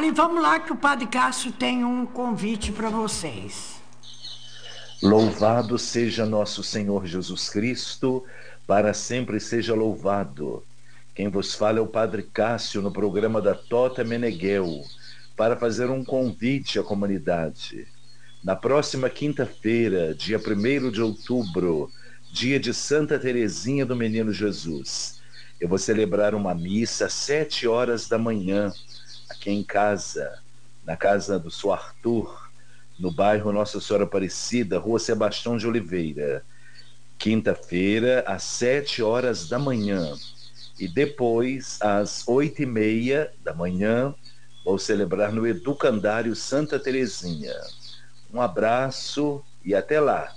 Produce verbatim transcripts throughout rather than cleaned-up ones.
Olha, vamos lá que o Padre Cássio tem um convite para vocês. Louvado seja nosso Senhor Jesus Cristo, para sempre seja louvado. Quem vos fala é o Padre Cássio no programa da Tota Meneghel, para fazer um convite à comunidade. Na próxima quinta-feira, dia primeiro de outubro, dia de Santa Teresinha do Menino Jesus, eu vou celebrar uma missa às sete horas da manhã, aqui em casa, na casa do Sr. Arthur, no bairro Nossa Senhora Aparecida, Rua Sebastião de Oliveira. Quinta-feira, às sete horas da manhã. E depois, às oito e meia da manhã, vou celebrar no Educandário Santa Teresinha. Um abraço e até lá.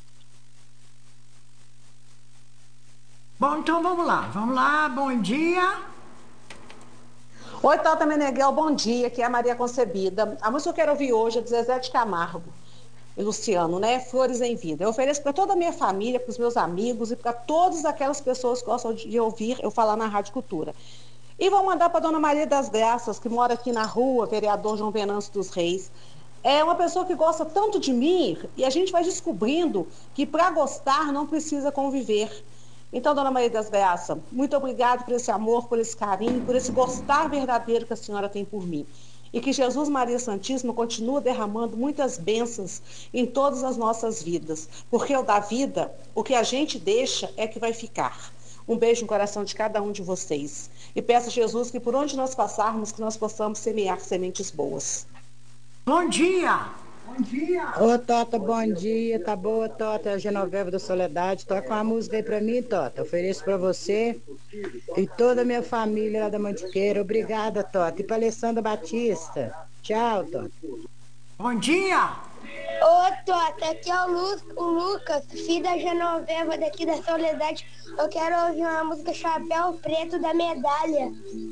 Bom, então vamos lá. Vamos lá, bom dia. Oi, Tota Meneghel, bom dia, aqui é a Maria Concebida. A música que eu quero ouvir hoje é de Zezé de Camargo e Luciano, né? Flores em Vida. Eu ofereço para toda a minha família, para os meus amigos e para todas aquelas pessoas que gostam de ouvir eu falar na Rádio Cultura. E vou mandar para Dona Maria das Graças, que mora aqui na rua, vereador João Venâncio dos Reis. É uma pessoa que gosta tanto de mim e a gente vai descobrindo que para gostar não precisa conviver. Então, Dona Maria das Graças, muito obrigada por esse amor, por esse carinho, por esse gostar verdadeiro que a senhora tem por mim. E que Jesus Maria Santíssima continue derramando muitas bênçãos em todas as nossas vidas. Porque o da vida, o que a gente deixa é que vai ficar. Um beijo no coração de cada um de vocês. E peço a Jesus que por onde nós passarmos, que nós possamos semear sementes boas. Bom dia! Bom dia! Ô, Tota, bom dia. Tá boa, Tota? É a Genoveva da Soledade. Toca uma música aí pra mim, Tota. Ofereço pra você e toda a minha família lá da Mantiqueira. Obrigada, Tota. E pra Alessandra Batista. Tchau, Tota. Bom dia! Ô, Tota, aqui é o, Lu, o Lucas, filho da Genoveva daqui da Soledade. Eu quero ouvir uma música Chapéu Preto da Medalha.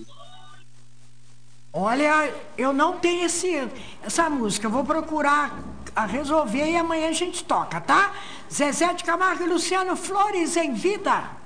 Olha, eu não tenho esse, essa música. Eu vou procurar a resolver e amanhã a gente toca, tá? Zezé de Camargo e Luciano, Flores em Vida.